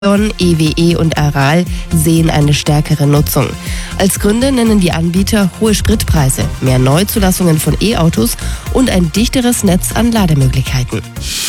EWE und Aral sehen eine stärkere Nutzung. Als Gründe nennen die Anbieter hohe Spritpreise, mehr Neuzulassungen von E-Autos und ein dichteres Netz an Lademöglichkeiten.